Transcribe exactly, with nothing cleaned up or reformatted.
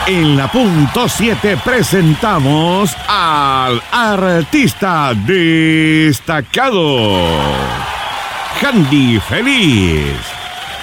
En la punto siete presentamos al artista destacado, Handy Feliz.